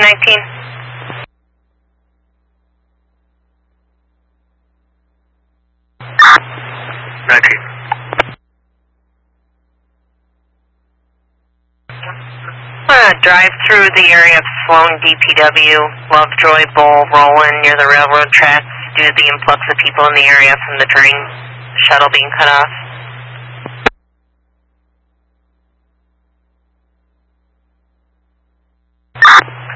19. Drive through the area of Sloan DPW, Lovejoy, Bull, Roland, near the railroad tracks, due to the influx of people in the area from the train shuttle being cut off.